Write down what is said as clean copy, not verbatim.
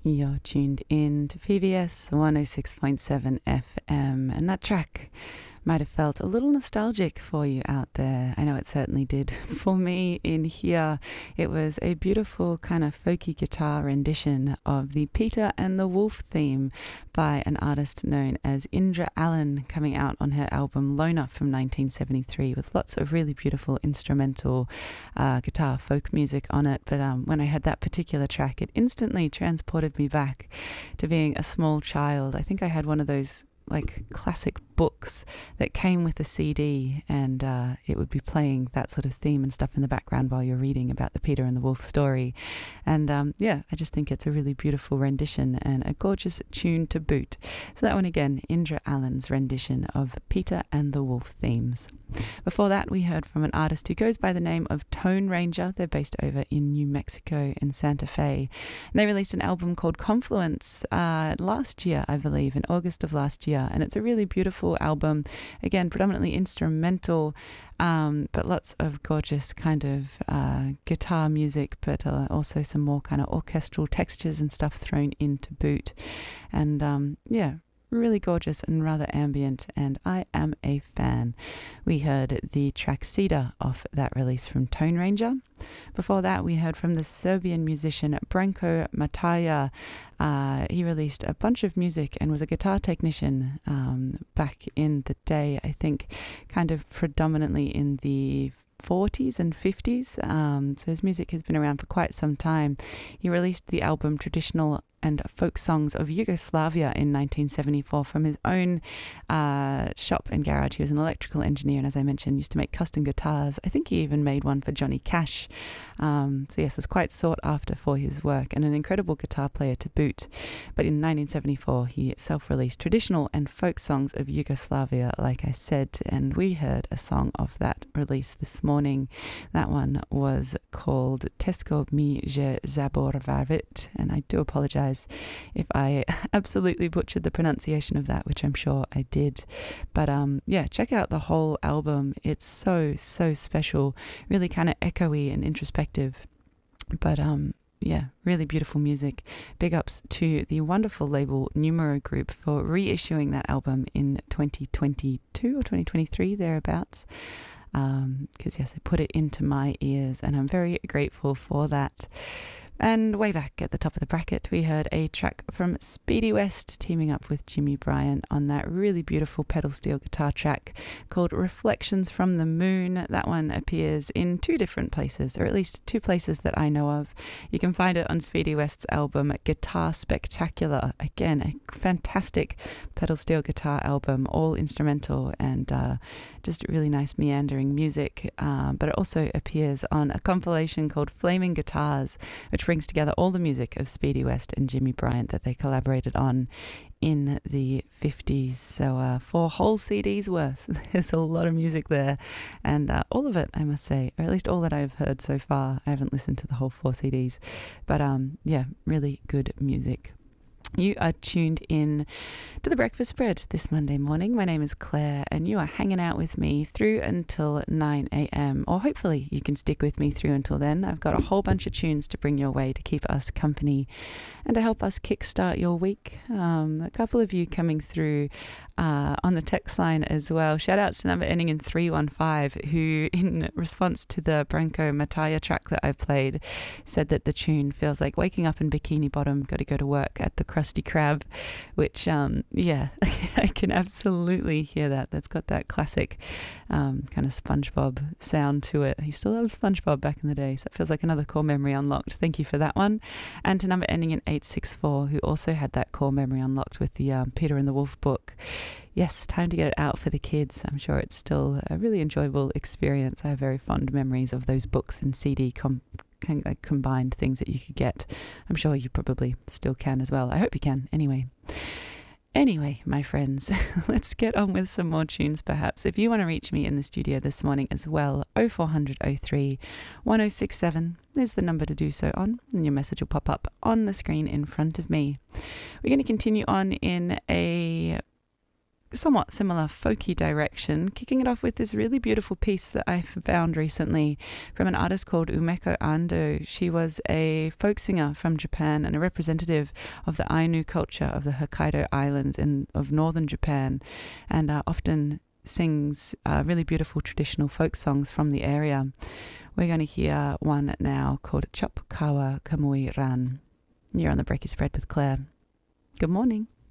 You're tuned in to PBS 106.7 FM, and that track might have felt a little nostalgic for you out there. I know it certainly did for me in here. It was a beautiful kind of folky guitar rendition of the Peter and the Wolf theme by an artist known as Indra Allen, coming out on her album Loner from 1973, with lots of really beautiful instrumental guitar folk music on it. But when I heard that particular track, it instantly transported me back to being a small child. I think I had one of those like classic books that came with a CD, and it would be playing that sort of theme and stuff in the background while you're reading about the Peter and the Wolf story. And I just think it's a really beautiful rendition and a gorgeous tune to boot. So that one again, Indra Allen's rendition of Peter and the Wolf themes. Before that, we heard from an artist who goes by the name of Tone Ranger. They're based over in New Mexico in Santa Fe. And they released an album called Confluence last year, I believe, in August of last year. And it's a really beautiful album, again, predominantly instrumental, but lots of gorgeous kind of guitar music, but also some more kind of orchestral textures and stuff thrown in to boot. And really gorgeous and rather ambient, and I am a fan. We heard the track Cedar off that release from Tone Ranger. Before that, we heard from the Serbian musician Branko Mataja. He released a bunch of music and was a guitar technician back in the day, I think kind of predominantly in the 40s and 50s. So his music has been around for quite some time. He released the album Traditional and Folk Songs of Yugoslavia in 1974 from his own shop and garage. He was an electrical engineer, and as I mentioned, used to make custom guitars. I think he even made one for Johnny Cash. So yes, was quite sought after for his work and an incredible guitar player to boot. But in 1974, he self-released Traditional and Folk Songs of Yugoslavia, like I said, and we heard a song of that release this morning. That one was called Tesko mi je zaboravit, and I do apologize if I absolutely butchered the pronunciation of that, which I'm sure I did. But check out the whole album. It's so special, really kind of echoey and introspective, but really beautiful music. Big ups to the wonderful label Numero Group for reissuing that album in 2022 or 2023 thereabouts, because yes, I put it into my ears and I'm very grateful for that. And way back at the top of the bracket, we heard a track from Speedy West teaming up with Jimmy Bryant on that really beautiful pedal steel guitar track called Reflections from the Moon. That one appears in two different places, or at least two places that I know of. You can find it on Speedy West's album Guitar Spectacular. Again, a fantastic pedal steel guitar album, all instrumental and just really nice meandering music. But it also appears on a compilation called Flaming Guitars, which brings together all the music of Speedy West and Jimmy Bryant that they collaborated on in the 50s. So 4 whole CDs worth. There's a lot of music there, and all of it, I must say, or at least all that I've heard so far. I haven't listened to the whole 4 CDs, but really good music. You are tuned in to The Breakfast Spread this Monday morning. My name is Claire, and you are hanging out with me through until 9 a.m. Or hopefully you can stick with me through until then. I've got a whole bunch of tunes to bring your way to keep us company and to help us kickstart your week. A couple of you coming through on the text line as well. Shout outs to number ending in 315, who in response to the Branko Mataja track that I played said that the tune feels like waking up in Bikini Bottom, got to go to work at the Krusty Krab, which I can absolutely hear that. That's got that classic kind of SpongeBob sound to it. I used to love SpongeBob back in the day, so that feels like another core memory unlocked. Thank you for that one. And to number ending in 864, who also had that core memory unlocked with the Peter and the Wolf book. Yes, time to get it out for the kids. I'm sure it's still a really enjoyable experience. I have very fond memories of those books and CD combined things that you could get. I'm sure you probably still can as well. I hope you can Anyway, my friends, let's get on with some more tunes perhaps. If you want to reach me in the studio this morning as well, 0400 03 1067 is the number to do so on, and your message will pop up on the screen in front of me. We're going to continue on in a somewhat similar folky direction, kicking it off with this really beautiful piece that I found recently from an artist called Umeko Ando. She was a folk singer from Japan and a representative of the Ainu culture of the Hokkaido Islands of northern Japan, and often sings really beautiful traditional folk songs from the area. We're going to hear one now called Chop Kawa Kamui Ran. You're on the Breaky Spread with Claire. Good morning.